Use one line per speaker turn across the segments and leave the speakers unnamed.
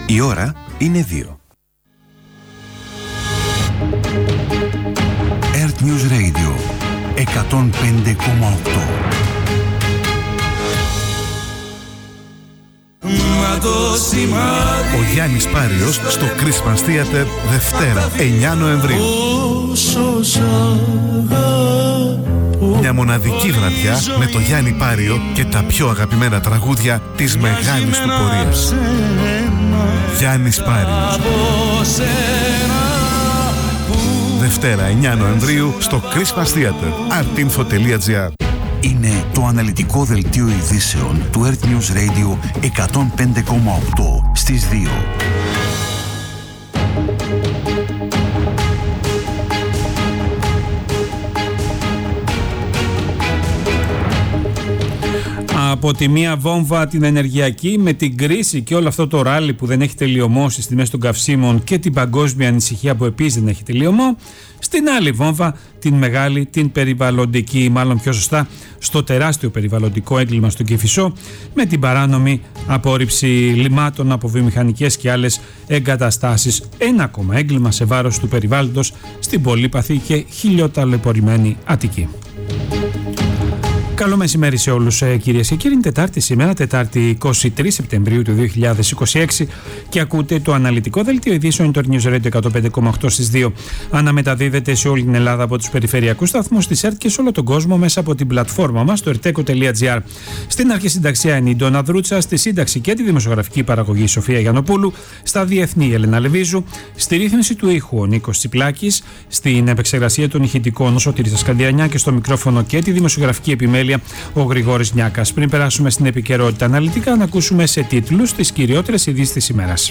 Η ώρα είναι 2. Earth News Radio 105,8. Ο Γιάννης Πάριος στο Christmas Theater Δευτέρα 9 Νοεμβρίου. Μια μοναδική βραδιά με το Γιάννη Πάριο και τα πιο αγαπημένα τραγούδια της μεγάλης του πορείας. Γιάννης Πάριος. Δευτέρα 9 Νοεμβρίου στο Christmas Theater. artinfo.gr. Είναι το αναλυτικό δελτίο ειδήσεων του Earth News Radio 105,8 στις 2.
Από τη μία βόμβα την ενεργειακή με την κρίση και όλο αυτό το ράλι που δεν έχει τελειωμό στις τιμές των καυσίμων και την παγκόσμια ανησυχία που επίσης δεν έχει τελειωμό, στην άλλη βόμβα την μεγάλη, την περιβαλλοντική, μάλλον πιο σωστά στο τεράστιο περιβαλλοντικό έγκλημα στον Κηφισό με την παράνομη απόρριψη λιμάτων από βιομηχανικές και άλλες εγκαταστάσεις. Ένα ακόμα έγκλημα σε βάρος του περιβάλλοντος στην πολύπαθη και χιλιοταλαιπωρημένη Αττική. Καλό μεσημέρι σε όλους, κυρίες και κύριοι. Είναι Τετάρτη σήμερα, Τετάρτη 23 Σεπτεμβρίου του 2026 και ακούτε το αναλυτικό δελτίο ειδήσεων του News Radio 105,8 στις 2. Αναμεταδίδεται σε όλη την Ελλάδα από τους περιφερειακούς σταθμούς της ΕΡΤ και σε όλο τον κόσμο μέσα από την πλατφόρμα μας, το erteco.gr. Στην αρχισυνταξία είναι η Ντόνα Δρούτσα, στη σύνταξη και τη δημοσιογραφική παραγωγή Σοφία Γιαννοπούλου, στα διεθνή η Ελένα Λεβίζου, στη ρύθμιση του ήχου ο Νίκος Τσιπλάκης, στην επεξεργασία των ηχητικών ο Σωτήρης Ασκανδιανιά και στο μικρόφωνο και τη δημοσιογραφική επιμέλεια ο Γρηγόρης Νιάκας. Πριν περάσουμε στην επικαιρότητα αναλυτικά, να ακούσουμε σε τίτλους τις κυριότερες ειδήσεις της ημέρας.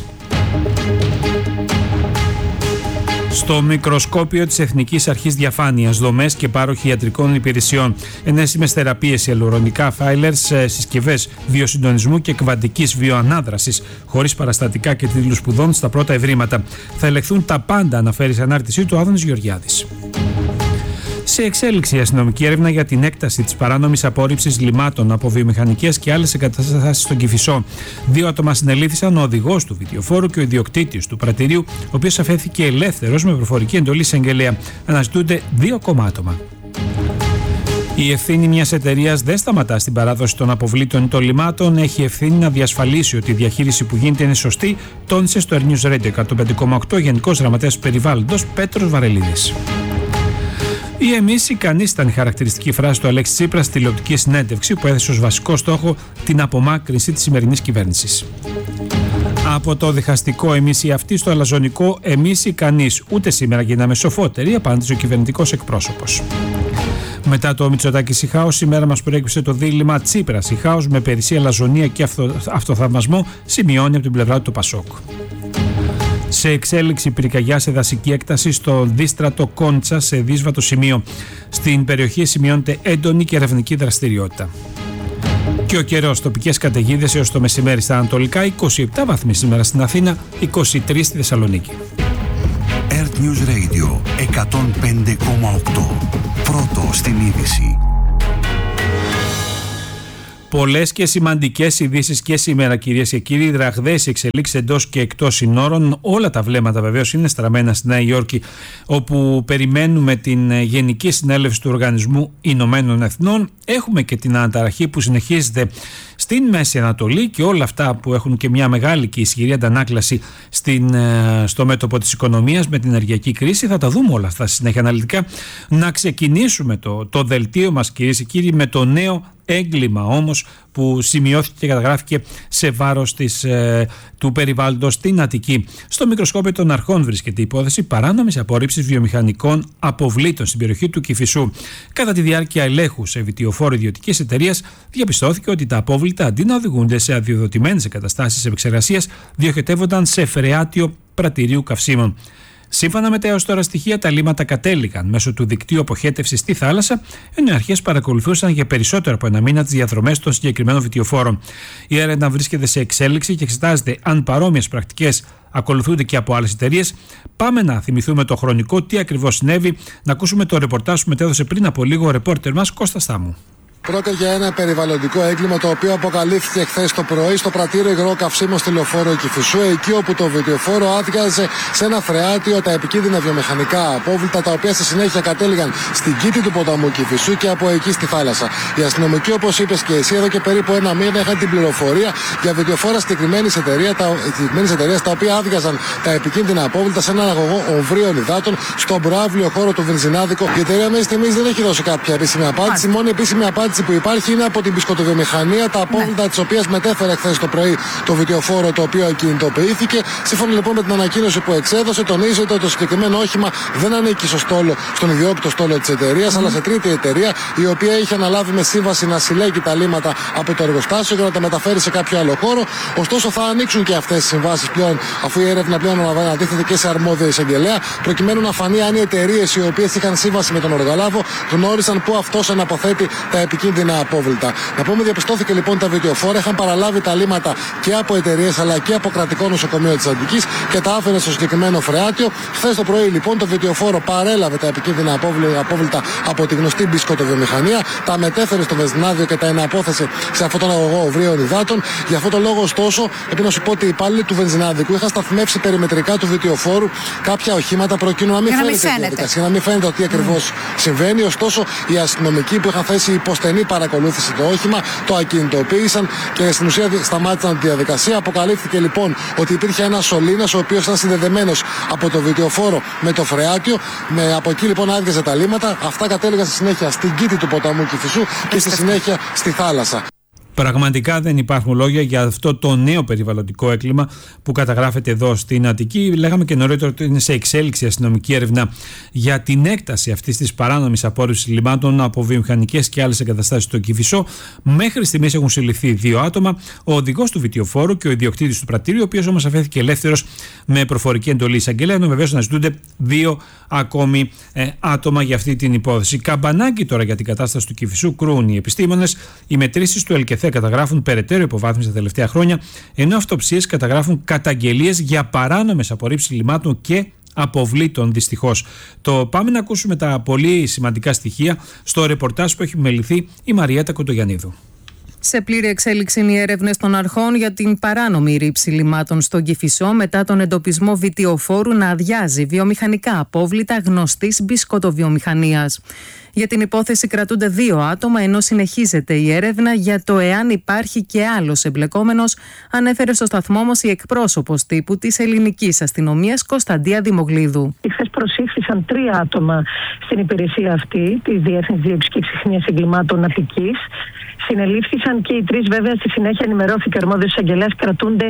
Στο μικροσκόπιο της Εθνικής Αρχής Διαφάνειας, δομές και πάροχοι ιατρικών υπηρεσιών, ενέσιμες θεραπείες, ιαλουρονικά, φάιλερς, συσκευές βιοσυντονισμού και κβαντικής βιοανάδρασης, χωρίς παραστατικά και τίτλους σπουδών στα πρώτα ευρήματα. Θα ελεγχθούν τα πάντα, αναφέρει σε ανάρτησή του ο Άδωνης Γεωργιάδης. Σε εξέλιξη η αστυνομική έρευνα για την έκταση της παράνομης απόρριψης λιμάτων από βιομηχανικές και άλλες εγκαταστάσεις στον Κηφισό. 2 άτομα συνελήφθησαν, ο οδηγός του βιτιοφόρου και ο ιδιοκτήτης του πρατηρίου, ο οποίος αφέθηκε ελεύθερος με προφορική εντολή εισαγγελέα. Αναζητούνται 2 ακόμα άτομα. Η ευθύνη μιας εταιρείας δεν σταματά στην παράδοση των αποβλήτων ή των λιμάτων. Έχει ευθύνη να διασφαλίσει ότι η διαχείριση που γίνεται είναι σωστή, τόνισε στο News Radio 105,8 Γενικός Γραμματέας Περιβάλλοντος Πέτρος Βαρελίδης. Η «εμείς ικανείς» ήταν η χαρακτηριστική φράση του Αλέξη Τσίπρα στη τηλεοπτική συνέντευξη που έθεσε ως βασικό στόχο την απομάκρυνση της σημερινής κυβέρνησης. Από το διχαστικό «εμείς οι αυτοί» στο αλαζονικό «εμείς ικανείς». Ούτε σήμερα γίναμε σοφότεροι, απάντησε ο κυβερνητικός εκπρόσωπος. Μετά το Μητσοτάκης η χάος, σήμερα μας προέκυψε το δίλημμα Τσίπρας η χάος με περισσία αλαζονία και αυτοθαυμασμό, σημειώνει από την πλευρά του το Πασόκ. Σε εξέλιξη πυρκαγιά σε δασική έκταση στο δίστρατο Κόντσα σε δύσβατο σημείο. Στην περιοχή σημειώνεται έντονη και ερευνητική δραστηριότητα. Και ο καιρός, τοπικές καταιγίδες έως το μεσημέρι στα ανατολικά, 27 βαθμοί σήμερα στην Αθήνα, 23 στη Θεσσαλονίκη.
Earth News Radio 105,8. Πρώτο στην είδηση.
Πολλές και σημαντικές ειδήσεις και σήμερα, κυρίες και κύριοι. Ραγδαίες εξελίξεις εντός και εκτός συνόρων. Όλα τα βλέμματα βεβαίως είναι στραμμένα στη Νέα Υόρκη, όπου περιμένουμε την Γενική Συνέλευση του Οργανισμού Ηνωμένων Εθνών. Έχουμε και την αναταραχή που συνεχίζεται στην Μέση Ανατολή και όλα αυτά που έχουν και μια μεγάλη και ισχυρή αντανάκλαση στο μέτωπο της οικονομίας με την ενεργειακή κρίση. Θα τα δούμε όλα αυτά στη συνέχεια αναλυτικά. Να ξεκινήσουμε το δελτίο μας, κυρίες και κύριοι, με το νέο έγκλημα όμως που σημειώθηκε και καταγράφηκε σε βάρος του περιβάλλοντος στην Αττική. Στο μικροσκόπιο των αρχών βρίσκεται η υπόθεση παράνομης απόρριψης βιομηχανικών αποβλήτων στην περιοχή του Κηφισού. Κατά τη διάρκεια ελέγχου σε βιτιοφόρο ιδιωτικής εταιρείας, διαπιστώθηκε ότι τα απόβλητα αντί να οδηγούνται σε αδειοδοτημένες εγκαταστάσεις επεξεργασίας, διοχετεύονταν σε φρεάτιο πρατηρίου καυσίμων. Σύμφωνα με τα έως τώρα στοιχεία, τα λίμματα κατέληγαν μέσω του δικτύου αποχέτευσης στη θάλασσα, ενώ οι αρχές παρακολουθούσαν για περισσότερο από ένα μήνα τις διαδρομές των συγκεκριμένων βιτιοφόρων. Η έρευνα βρίσκεται σε εξέλιξη και εξετάζεται αν παρόμοιες πρακτικές ακολουθούνται και από άλλες εταιρείες. Πάμε να θυμηθούμε το χρονικό τι ακριβώς συνέβη, να ακούσουμε το ρεπορτάζ που μετέδωσε πριν από λίγο ο ρεπόρτερ μας Κώστας Θάμου.
Πρόκειται για ένα περιβαλλοντικό έγκλημα το οποίο αποκαλύφθηκε χθες το πρωί στο πρατήριο υγρό καυσίμων στη λεωφόρο Κηφισού, εκεί όπου το βιτιοφόρο άδειαζε σε ένα φρεάτιο τα επικίνδυνα βιομηχανικά απόβλητα, τα οποία στη συνέχεια κατέληγαν στην κήτη του ποταμού Κηφισού και από εκεί στη θάλασσα. Οι αστυνομικοί, όπως είπες και εσύ, εδώ και περίπου ένα μήνα είχαν την πληροφορία για βιτιοφόρα συγκεκριμένη εταιρεία, τα οποία άδειαζαν τα επικίνδυνα απόβλητα σε έναν αγωγό ομβρίων υδάτων στον προάβλιο χώρο του Βενζινάδικο. Η εταιρεία μέχρι στιγμής δεν έχει δώσει κάποια επίσημη απάντηση. Η μόνη επίσημη απάντηση που υπάρχει είναι από την πισκοτοβιομηχανία, τα απόβλητα της οποίας μετέφερε χθες το πρωί το βιτιοφόρο, το οποίο ακινητοποιήθηκε. Σύμφωνα λοιπόν με την ανακοίνωση που εξέδωσε, τονίζεται ότι το συγκεκριμένο όχημα δεν ανήκει στον ιδιόκτητο στόλο της εταιρείας, αλλά σε τρίτη εταιρεία, η οποία είχε αναλάβει με σύμβαση να συλλέγει τα λίμματα από το εργοστάσιο και να τα μεταφέρει σε κάποιο άλλο χώρο. Ωστόσο, θα ανοίξουν και αυτές τις συμβάσεις πλέον, αφού η έρευνα πλέον ανατίθεται και σε αρμόδιο εισαγγελέα, προκειμένου να φανεί αν οι εταιρείες οι οποίες είχαν σύμβαση με τον οργολάβο γνώρισαν πού αυτός αναποθέτει τα επικίνδυνα απόβλητα. Να πούμε, διαπιστώθηκε λοιπόν τα βιτιοφόρα είχαν παραλάβει τα λίμματα και από εταιρείες αλλά και από κρατικό νοσοκομείο της Αττικής και τα άφηνε στο συγκεκριμένο φρεάτιο. Χθες το πρωί λοιπόν το βιτιοφόρο παρέλαβε τα επικίνδυνα απόβλητα από τη γνωστή μπισκοτοβιομηχανία, τα μετέφερε στο Βενζινάδιο και τα εναπόθεσε σε αυτόν τον αγωγό ομβρίων υδάτων. Για αυτόν τον λόγο, ωστόσο, πρέπει να σου πω ότι οι υπάλληλοι του Βενζινάδικου είχαν σταθμεύσει περιμετρικά του βιτιοφόρου κάποια οχήματα προκειμένου να μην φαίνεται η διαδικασία, να μην φαίνεται τι ακριβώς συμβαίνει. Ωστόσο, οι αστυνομικοί που είχαν θέσει υποστενή παρακολούθηση το όχημα το ακινητοποίησαν και στην ουσία σταμάτησαν τη διαδικασία. Αποκαλύφθηκε λοιπόν ότι υπήρχε ένας σωλήνας ο οποίος ήταν συνδεδεμένος από το βιτιοφόρο με το φρεάτιο. Από εκεί λοιπόν άδειαζε τα λίμματα. Αυτά κατέληγαν στη συνέχεια στην κήτη του ποταμού Κηφισού και στη συνέχεια στη θάλασσα.
Πραγματικά δεν υπάρχουν λόγια για αυτό το νέο περιβαλλοντικό έγκλημα που καταγράφεται εδώ στην Αττική. Λέγαμε και νωρίτερα ότι είναι σε εξέλιξη η αστυνομική έρευνα για την έκταση αυτής της παράνομης απόρριψης λιμάτων από βιομηχανικές και άλλες εγκαταστάσεις στο Κηφισό. Μέχρι στιγμής έχουν συλληφθεί 2 άτομα, ο οδηγός του βιτιοφόρου και ο ιδιοκτήτης του πρατήριου, ο οποίος όμως αφέθηκε ελεύθερος με προφορική εντολή εισαγγελέα, ενώ βεβαίως αναζητούνται 2 ακόμη άτομα για αυτή την υπόθεση. Καμπανάκι τώρα για την κατάσταση του Κηφισού κρούν οι επιστήμονες. Οι μετρήσεις του ΕΛΚΕΘΕ καταγράφουν περαιτέρω υποβάθμιση τα τελευταία χρόνια, ενώ αυτοψίες καταγράφουν καταγγελίες για παράνομες απορρίψεις λιμάτων και αποβλήτων, δυστυχώς. Το πάμε να ακούσουμε τα πολύ σημαντικά στοιχεία στο ρεπορτάζ που έχει μεληθεί η Μαριέτα Κοντογιαννίδου.
Σε πλήρη εξέλιξη είναι οι έρευνες των αρχών για την παράνομη ρήψη λιμάτων στον Κηφισό μετά τον εντοπισμό βιτιοφόρου να αδειάζει βιομηχανικά απόβλητα γνωστής μπισκοτοβιομηχανίας. Για την υπόθεση κρατούνται 2 άτομα, ενώ συνεχίζεται η έρευνα για το εάν υπάρχει και άλλος εμπλεκόμενος, ανέφερε στο σταθμό μας η εκπρόσωπος τύπου της ελληνικής αστυνομίας Κωνσταντία Δημογλίδου.
Χθες προσήχθησαν 3 άτομα στην υπηρεσία αυτή, τη Διεύθυνση Δίωξης και Εξυχνίας Εγκλημάτων Αττικής. Συνελήφθησαν και οι 3, βέβαια, στη συνέχεια ενημερώθηκε ο αρμόδιος εισαγγελέας, κρατούνται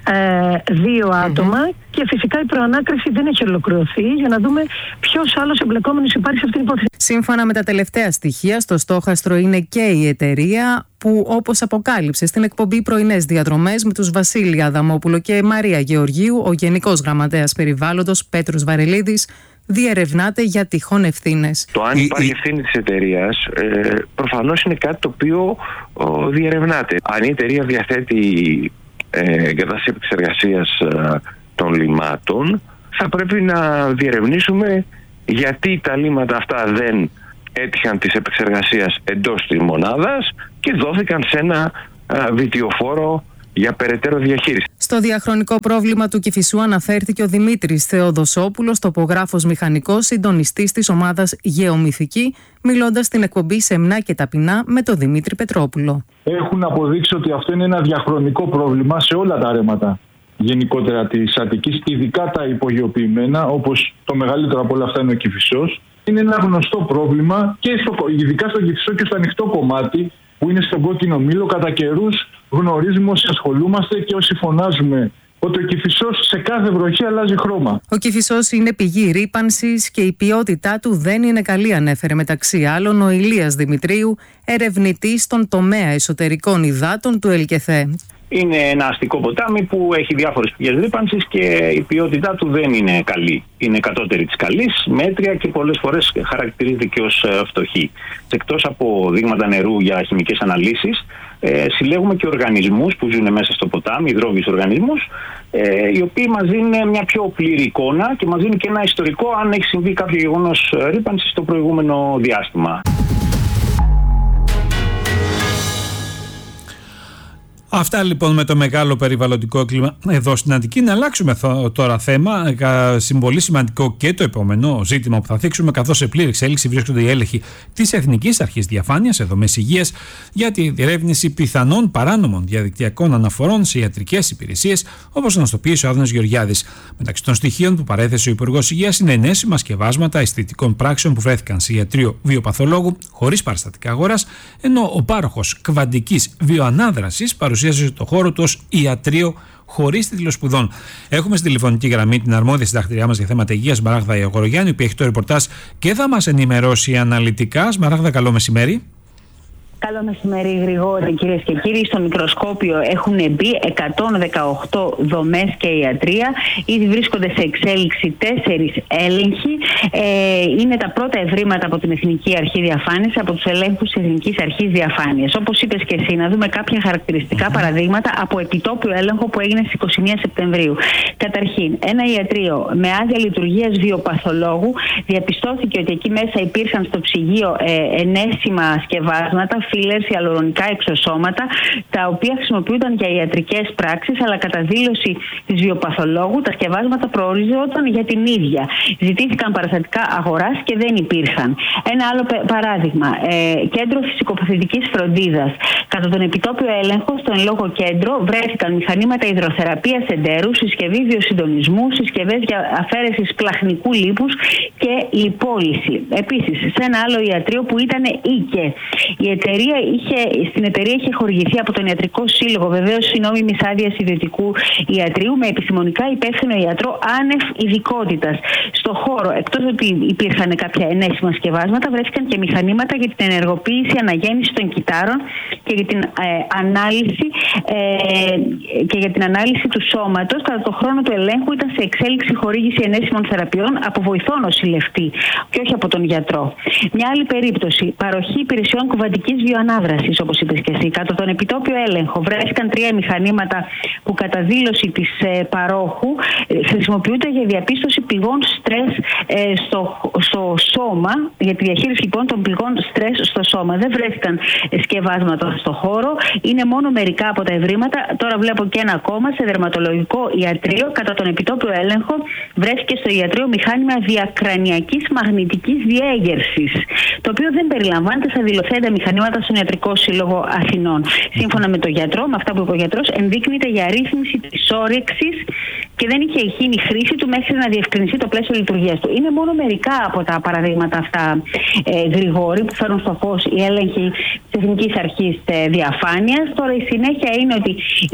2 άτομα και φυσικά η προανάκριση δεν έχει ολοκληρωθεί για να δούμε ποιος άλλος εμπλεκόμενος υπάρχει σε αυτήν την υπόθεση.
Σύμφωνα με τα τελευταία στοιχεία, στο στόχαστρο είναι και η εταιρεία που, όπως αποκάλυψε στην εκπομπή Πρωινές Διαδρομές με τους Βασίλη Αδαμόπουλο και Μαρία Γεωργίου, ο Γενικός Γραμματέας Περιβάλλοντος Πέτρος Βαρελίδης διερευνάται για τυχόν ευθύνες.
Το αν υπάρχει ευθύνη της εταιρείας προφανώς είναι κάτι το οποίο διερευνάται. Αν η εταιρεία διαθέτει εγκατάσταση επεξεργασίας των λιμάτων, θα πρέπει να διερευνήσουμε γιατί τα λίματα αυτά δεν έτυχαν της επεξεργασίας εντός της μονάδας και δόθηκαν σε ένα βιτιοφόρο για περαιτέρω διαχείριση.
Στο διαχρονικό πρόβλημα του Κηφισού αναφέρθηκε ο Δημήτρης Θεοδοσόπουλος, τοπογράφος μηχανικός, συντονιστής της ομάδας Γεωμυθική, μιλώντας στην εκπομπή Σεμνά και Ταπεινά με τον Δημήτρη Πετρόπουλο.
Έχουν αποδείξει ότι αυτό είναι ένα διαχρονικό πρόβλημα σε όλα τα ρέματα γενικότερα της Αττικής, ειδικά τα υπογειοποιημένα, όπως το μεγαλύτερο από όλα αυτά είναι ο Κηφισός. Είναι ένα γνωστό πρόβλημα και ειδικά στο Κηφισό και στο ανοιχτό κομμάτι που είναι στον κόκκινο μήλο. Κατά καιρούς γνωρίζουμε όσοι ασχολούμαστε και όσοι φωνάζουμε ότι ο Κηφισός σε κάθε βροχή αλλάζει χρώμα.
Ο Κηφισός είναι πηγή ρύπανσης και η ποιότητά του δεν είναι καλή, ανέφερε μεταξύ άλλων ο Ηλίας Δημητρίου, ερευνητής στον τομέα εσωτερικών υδάτων του ΕΛΚΕΘΕ.
Είναι ένα αστικό ποτάμι που έχει διάφορες πηγές ρύπανσης και η ποιότητά του δεν είναι καλή. Είναι κατώτερη της καλής, μέτρια και πολλές φορές χαρακτηρίζεται και ως φτωχή. Εκτός από δείγματα νερού για χημικές αναλύσεις, συλλέγουμε και οργανισμούς που ζουν μέσα στο ποτάμι, υδρόβιους οργανισμούς, οι οποίοι μας δίνουν μια πιο πλήρη εικόνα και μας δίνουν και ένα ιστορικό αν έχει συμβεί κάποιο γεγονός ρύπανσης στο προηγούμενο διάστημα.
Αυτά λοιπόν με το μεγάλο περιβαλλοντικό κλίμα εδώ στην Αττική. Να αλλάξουμε τώρα θέμα. Πολύ σημαντικό και το επόμενο ζήτημα που θα θίξουμε, καθώς σε πλήρη εξέλιξη βρίσκονται οι έλεγχοι της Εθνικής Αρχής Διαφάνειας, δομές υγείας, για τη διερεύνηση πιθανών παράνομων διαδικτυακών αναφορών σε ιατρικές υπηρεσίες, όπως γνωστοποίησε ο Άδωνας Γεωργιάδης. Μεταξύ των στοιχείων που παρέθεσε ο Υπουργός Υγείας είναι ενέσιμα σκευάσματα αισθητικών πράξεων που βρέθηκαν σε ιατρείο βιοπαθολόγου χωρίς παραστατικά αγοράς, ενώ ο πάροχος κβαντικής βιοανάδρασης παρουσίασε το χώρο του ως ιατρείο χωρίς τίτλο σπουδών. Έχουμε στη τηλεφωνική γραμμή την αρμόδια συντακτηριά μας για θέματα υγείας, Σμαράγδα Ιαγορογιάννη, η οποία έχει το ρεπορτάζ και θα μας ενημερώσει αναλυτικά. Σμαράγδα, καλό μεσημέρι.
Καλό μεσημέρι, Γρηγόρη, κυρίες και κύριοι. Στο μικροσκόπιο έχουν μπει 118 δομές και ιατρεία. Ήδη βρίσκονται σε εξέλιξη 4 έλεγχοι. Είναι τα πρώτα ευρήματα από την Εθνική Αρχή Διαφάνειας, από τους ελέγχους της Εθνικής Αρχής Διαφάνειας. Όπως είπες και εσύ, να δούμε κάποια χαρακτηριστικά παραδείγματα από επιτόπιο έλεγχο που έγινε στις 21 Σεπτεμβρίου. Καταρχήν, ένα ιατρείο με άδεια λειτουργίας βιοπαθολόγου, διαπιστώθηκε ότι εκεί μέσα υπήρχαν στο ψυγείο ενέσιμα σκευάσματα, φίλερς, ιαλουρονικά εξωσώματα, τα οποία χρησιμοποιούνταν για ιατρικές πράξεις, αλλά κατά δήλωση της βιοπαθολόγου τα σκευάσματα προορίζονταν για την ίδια. Ζητήθηκαν παραστατικά αγοράς και δεν υπήρχαν. Ένα άλλο παράδειγμα, κέντρο φυσικοπαθητικής φροντίδας. Κατά τον επιτόπιο έλεγχο, στο εν λόγω κέντρο βρέθηκαν μηχανήματα υδροθεραπείας εντέρου, συσκευή βιοσυντονισμού, συσκευές για αφαίρεση σπλαχνικού λίπους και λιπόλυση. Επίσης, σε ένα άλλο ιατρείο που ήταν οίκε. Στην εταιρεία είχε χορηγηθεί από τον Ιατρικό Σύλλογο βεβαίως νόμιμης άδειας ιδιωτικού ιατρίου με επιστημονικά υπεύθυνο ιατρό άνευ ειδικότητας. Στο χώρο, εκτός ότι υπήρχαν κάποια ενέσιμα σκευάσματα, βρέθηκαν και μηχανήματα για την ενεργοποίηση αναγέννηση των κυτάρων και για την ανάλυση του σώματος. Κατά το χρόνο του ελέγχου ήταν σε εξέλιξη χορήγηση ενέσιμων θεραπείων από βοηθό νοσηλευτή και όχι από τον γιατρό. Μια άλλη περίπτωση, παροχή υπηρεσιών κουβαντικής βιοανάδρασης, όπως είπες και εσύ. Κατά τον επιτόπιο έλεγχο βρέθηκαν 3 μηχανήματα που κατά δήλωση της παρόχου χρησιμοποιούνται για διαπίστωση πηγών στρες στο σώμα, για τη διαχείριση λοιπόν των πηγών στρες στο σώμα. Δεν βρέθηκαν σκευάσματα στο χώρο, είναι μόνο μερικά από τα ευρήματα. Τώρα βλέπω και ένα ακόμα σε δερματολογικό ιατρείο. Κατά τον επιτόπιο έλεγχο βρέθηκε στο ιατρείο μηχάνημα διακρανιακής μαγνητικής διέγερσης, το οποίο δεν περιλαμβάνεται στα δηλωθέντα μηχανήματα στον Ιατρικό Σύλλογο Αθηνών. Σύμφωνα με τον γιατρό, με αυτά που είπε ο γιατρός, ενδείκνυται για ρύθμιση της όρεξης και δεν είχε γίνει χρήση του μέχρι να διευκρινιστεί το πλαίσιο λειτουργίας του. Είναι μόνο μερικά από τα παραδείγματα αυτά, Γρηγόρη, που φέρουν στο φως οι έλεγχοι της Εθνικής Αρχής Διαφάνειας. Τώρα η συνέχεια είναι ότι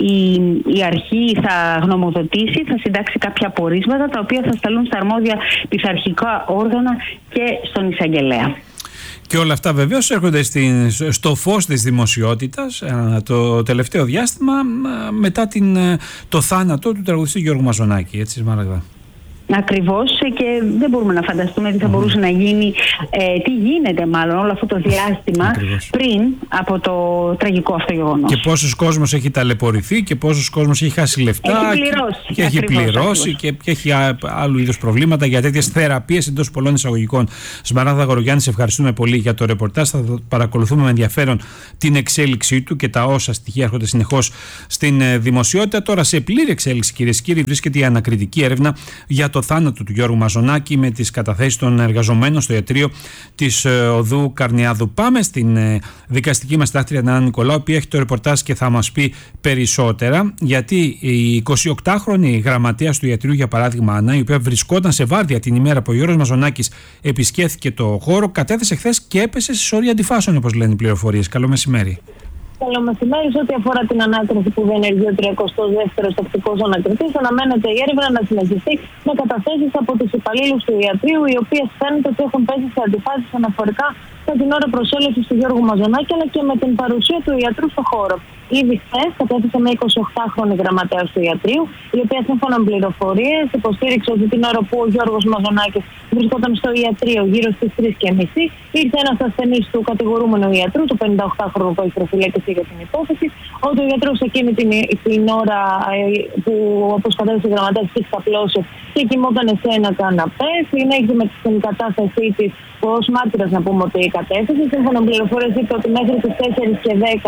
η αρχή θα γνωμοδοτήσει, θα συντάξει κάποια πορίσματα τα οποία θα σταλούν στα αρμόδια πειθαρχικά όργανα και στον εισαγγελέα.
Και όλα αυτά βεβαίως έρχονται στο φως της δημοσιότητας το τελευταίο διάστημα μετά το θάνατο του τραγουδιστή Γιώργου Μαζονάκη, έτσι Σμαράγδα.
Ακριβώς, και δεν μπορούμε να φανταστούμε τι θα μπορούσε να γίνει, τι γίνεται μάλλον όλο αυτό το διάστημα πριν από το τραγικό αυτό γεγονός.
Και πόσος κόσμος έχει ταλαιπωρηθεί και πόσος κόσμος έχει χάσει λεφτά και έχει πληρώσει και έχει άλλου είδους προβλήματα για τέτοιες θεραπείες εντός πολλών εισαγωγικών. Σμαράγδα Γορογιάννη, σε ευχαριστούμε πολύ για το ρεπορτάζ. Θα παρακολουθούμε με ενδιαφέρον την εξέλιξή του και τα όσα στοιχεία έρχονται συνεχώς στην δημοσιότητα. Τώρα σε πλήρη εξέλιξη, κυρίες και κύριοι, βρίσκεται η ανακριτική έρευνα για το θάνατο του Γιώργου Μαζονάκη με τις καταθέσεις των εργαζομένων στο ιατρείο της οδού Καρνιάδου. Πάμε στην δικαστική μας συντάκτρια Νανά Νικολάου, η οποία έχει το ρεπορτάζ και θα μας πει περισσότερα, γιατί η 28χρονη γραμματέας του ιατρείου, για παράδειγμα Άννα, η οποία βρισκόταν σε βάρδια την ημέρα που ο Γιώργος Μαζονάκης επισκέφθηκε το χώρο, κατέθεσε χθες και έπεσε σε σωρία αντιφάσεων, όπως λένε οι πληροφορίες. Καλό μεσημέρι.
Καλό μεσημέρι. Σε ό,τι αφορά την ανάκριση που διενεργεί ο 32ος τακτικός ανακριτής, αναμένεται η έρευνα να συνεχιστεί με καταθέσεις από τους υπαλλήλους του ιατρείου, οι οποίες φαίνεται ότι έχουν πέσει σε αντιφάσεις αναφορικά με την ώρα προσέλευσης του Γιώργου Μαζονάκη, αλλά και με την παρουσία του ιατρού στο χώρο. Ήδη χθες κατέθεσε μια 28χρονη γραμματέας του ιατρείου, η οποία σύμφωνα με πληροφορίες υποστήριξε ότι την ώρα που ο Γιώργος Μαζονάκης βρισκόταν στο ιατρείο γύρω στις 3:30, ήρθε ένας ασθενής του κατηγορούμενου ιατρού, του 58χρονου που έχει προφυλακιστεί για την υπόθεση, ότι ο ιατρός εκείνη την ώρα που, όπως κατέθεσε η γραμματέας, είχε ξαπλώσει και κοιμόταν σε ένα καναπέ. Συνέχισε με την κατάστασή της ως μάρτυρας, να πούμε ότι η κατέθεση. Σύμφωνα με πληροφορίες είπε ότι μέχρι τις 4:10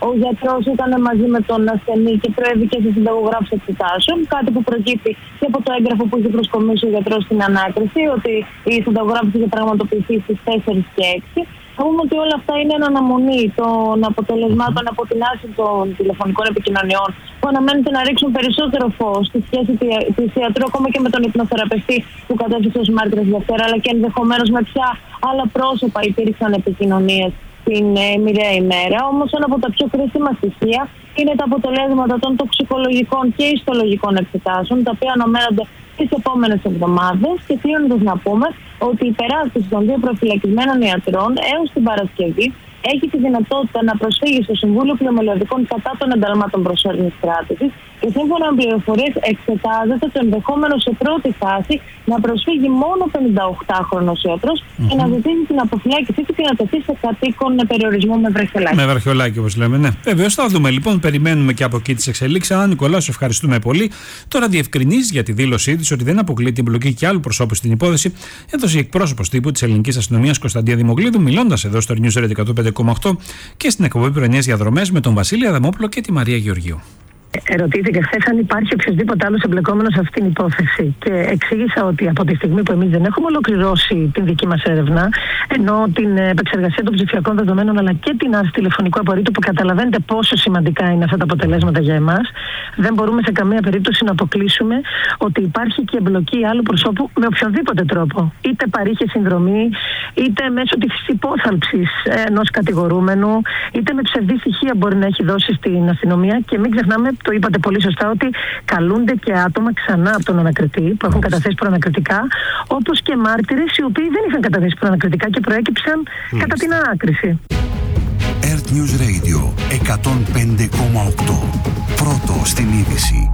Ο γιατρός ήταν μαζί με τον ασθενή και προέβηκε σε συνταγογράφηση εξετάσεων. Κάτι που προκύπτει και από το έγγραφο που είχε προσκομίσει ο γιατρός στην ανάκριση, ότι η συνταγογράφηση είχε πραγματοποιηθεί στις 4 και 6. Θα πούμε ότι όλα αυτά είναι εν αναμονή των αποτελεσμάτων από την άρση των τηλεφωνικών επικοινωνιών, που αναμένεται να ρίξουν περισσότερο φως στη σχέση του ιατρού ακόμα και με τον υπνοθεραπευτή που κατέφυγε ως μάρτυρας Δευτέρα, αλλά και ενδεχομένως με ποια άλλα πρόσωπα υπήρξαν επικοινωνίες την μοιραία ημέρα. Όμως ένα από τα πιο κρίσιμα στοιχεία είναι τα αποτελέσματα των τοξικολογικών και ιστολογικών εξετάσεων, τα οποία αναμένονται τις επόμενες εβδομάδες. Και κλείνοντας να πούμε ότι η περάσπιση των 2 προφυλακισμένων ιατρών έως την Παρασκευή έχει τη δυνατότητα να προσφύγει στο Συμβούλιο Πληρωμελωδικών κατά των ενταλμάτων προσωρινής κράτησης και σύμφωνα με πληροφορίες εξετάζεται το ενδεχόμενο σε πρώτη φάση να προσφύγει μόνο 58χρονος ιατρός και να ζητήσει την αποφυλάκησή του και να τεθεί σε κατοίκον περιορισμό με βραχιολάκι. Με
βραχιολάκι, όπως λέμε, ναι. Βεβαίως θα δούμε λοιπόν, περιμένουμε και από εκεί τις εξελίξεις. Ανά Νικολάου, σε ευχαριστούμε πολύ. Τώρα διευκρινίζει για τη δήλωσή της ότι δεν αποκλεί την εμπλοκή και άλλου προσώπου στην υπόθεση. Έδωσε η εκπρόσωπος τύπου της ελληνικής αστυνομίας Κωνσταντία Δημοκλίδου, μιλώντας εδώ στο News Radio 105,8 και στην εκπομπή Πρωινές Διαδρομές με τον Βασίλη Αδαμόπουλο και τη Μαρία Γεωργίου.
Ερωτήθηκε χθες αν υπάρχει οποιοδήποτε άλλο εμπλεκόμενο σε αυτήν την υπόθεση. Και εξήγησα ότι από τη στιγμή που εμείς δεν έχουμε ολοκληρώσει την δική μας έρευνα, ενώ την επεξεργασία των ψηφιακών δεδομένων αλλά και την άρση τηλεφωνικού απορρίτου, που καταλαβαίνετε πόσο σημαντικά είναι αυτά τα αποτελέσματα για εμάς, δεν μπορούμε σε καμία περίπτωση να αποκλείσουμε ότι υπάρχει και εμπλοκή άλλου προσώπου με οποιοδήποτε τρόπο. Είτε παρήχε συνδρομή, είτε μέσω της υπόθαλψης ενός κατηγορούμενου, είτε με ψευδή στοιχεία μπορεί να έχει δώσει στην αστυνομία. Και μην ξεχνάμε, το είπατε πολύ σωστά, ότι καλούνται και άτομα ξανά από τον ανακριτή που έχουν καταθέσει προανακριτικά, όπως και μάρτυρες οι οποίοι δεν είχαν καταθέσει προανακριτικά και προέκυψαν κατά την ανάκριση.
Earth News Radio 105,8. Πρώτο στην είδηση.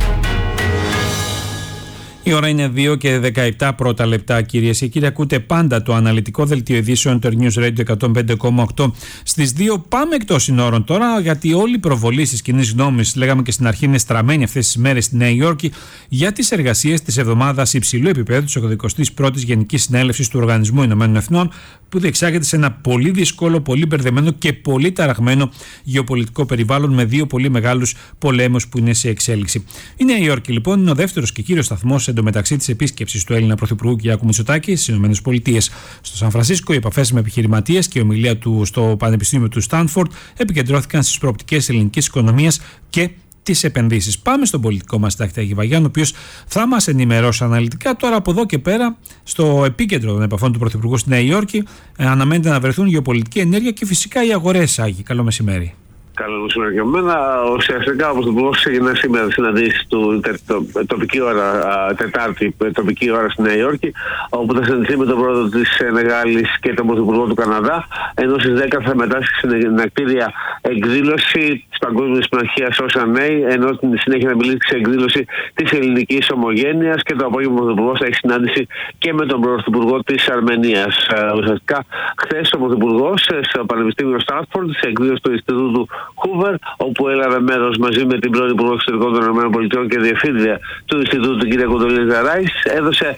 Η ώρα είναι 2 και 17 πρώτα λεπτά, κυρίες και κύριοι. Ακούτε πάντα το αναλυτικό δελτίο ειδήσεων του News Radio 105,8. Στις 2 πάμε εκτός συνόρων τώρα, γιατί όλη η προβολή της κοινής γνώμης, λέγαμε και στην αρχή, είναι στραμμένη αυτές τις μέρες στη Νέα Υόρκη για τις εργασίες της εβδομάδας υψηλού επίπεδου της 81ης Γενικής Συνέλευσης του Οργανισμού Ηνωμένων Εθνών, που διεξάγεται σε ένα πολύ δύσκολο, πολύ μπερδεμένο και πολύ ταραγμένο γεωπολιτικό περιβάλλον με 2 πολύ μεγάλους πολέμους που είναι σε εξέλιξη. Η Νέα Υόρκη, λοιπόν, είναι ο δεύτερος και κύριος σταθμός εντωμεταξύ της επίσκεψης του Έλληνα Πρωθυπουργού Κυριάκου Μητσοτάκη στις ΗΠΑ. Στο Σαν Φρανσίσκο, οι επαφές με επιχειρηματίες και η ομιλία του στο Πανεπιστήμιο του Στάνφορντ επικεντρώθηκαν στις προοπτικές της ελληνικής οικονομίας και τις επενδύσεις. Πάμε στον πολιτικό μας συντάκτη Άγη Βαγιάννου, ο οποίος θα μας ενημερώσει αναλυτικά. Τώρα από εδώ και πέρα, στο επίκεντρο των επαφών του Πρωθυπουργού στη Νέα Υόρκη, αναμένεται να βρεθούν γεωπολιτική ενέργεια και φυσικά οι αγορές. Άγη, καλό μεσημέρι.
Καλό μεσημέρι και εμένα. Ουσιαστικά ο Πρωθυπουργός έγινε σήμερα συναντήσεις του τοπική ώρα, Τετάρτη τοπική ώρα στη Νέα Υόρκη, όπου θα συναντηθεί με τον πρόεδρο της Νεγάλης και τον Πρωθυπουργό του Καναδά, ενώ στις 10 θα μετάσχει στην ακτήρια εκδήλωση της Παγκόσμιας Συμμαχίας Ocean A, ενώ στην συνέχεια θα μιλήσει σε εκδήλωση της ελληνικής ομογένειας, και το απόγευμα ο Πρωθυπουργός θα έχει συνάντηση και με τον Πρωθυπουργό της Αρμενίας. Ουσιαστικά, χθες ο Πρωθυπουργός στο Πανεπιστήμιο Στάνφορντ, σε εκδήλωση του Ινστιτούτου Hoover, όπου έλαβε μέρος μαζί με την πρώην Υπουργό Εξωτερικών των ΗΠΑ και διευθύντρια του Ινστιτούτου, την κυρία Κοντολίζα Ράις, έδωσε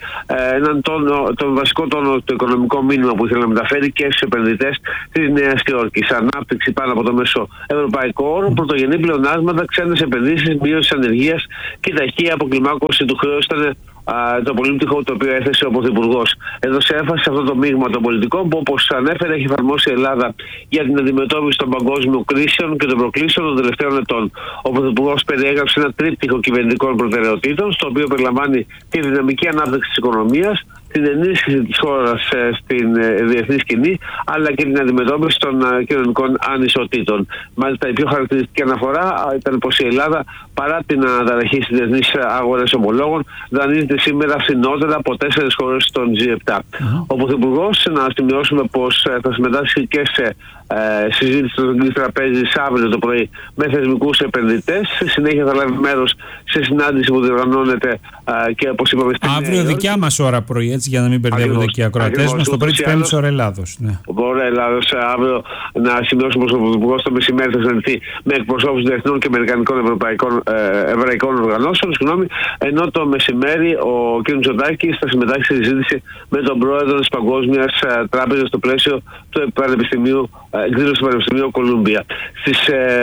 τον βασικό τόνο, το οικονομικό μήνυμα που ήθελε να μεταφέρει και στους επενδυτές της Νέας Υόρκης. Ανάπτυξη πάνω από το μέσο ευρωπαϊκό όρο, πρωτογενή πλεονάσματα, ξένες επενδύσεις, μείωση της ανεργίας και ταχεία αποκλιμάκωση του χρέους ήταν το πολύπτυχο το οποίο έθεσε ο Πρωθυπουργός. Έδωσε έμφαση σε αυτό το μείγμα των πολιτικών που, όπως ανέφερε, έχει εφαρμόσει η Ελλάδα για την αντιμετώπιση των παγκόσμιων κρίσεων και των προκλήσεων των τελευταίων ετών. Ο Πρωθυπουργός περιέγραψε ένα τρίπτυχο κυβερνητικών προτεραιοτήτων, στο οποίο περιλαμβάνει τη δυναμική ανάπτυξη της οικονομίας, την ενίσχυση της χώρας στην διεθνή σκηνή, αλλά και την αντιμετώπιση των κοινωνικών ανισοτήτων. Μάλιστα, η πιο χαρακτηριστική αναφορά ήταν πως η Ελλάδα, παρά την αναταραχή στις διεθνείς αγορές ομολόγων, δανείζεται σήμερα φθηνότερα από 4 χώρες των G7. Ο Πρωθυπουργός, να σημειώσουμε πως θα συμμετάσχει και σε συζήτηση του Αγγλικής Τραπέζης αύριο το πρωί με θεσμικούς επενδυτές. Στη συνέχεια θα λάβει μέρος σε συνάντηση που διοργανώνεται και, όπως είπαμε, στην
αύριο δικιά μας ώρα πρωί, έτσι, για να μην μπερδεύονται και οι ακροατές μας, το πρωί της Πέμπτης ώρα Ελλάδος. Ναι.
Ώρα Ελλάδος. Αύριο να σημειώσουμε πως ο Πρωθυπουργός το μεσημέρι θα συναντηθεί με εκπροσώπους διεθνών και αμερικανικών εβραϊκών οργανώσεων, ενώ το μεσημέρι ο κ. Μητσοτάκης θα συμμετάσχει στη συζήτηση με τον πρόεδρο της Παγκόσμιας Τράπεζας στο πλαίσιο του Πανεπιστημίου εκδήλωση του Πανεπιστημίου Κολούμπια στις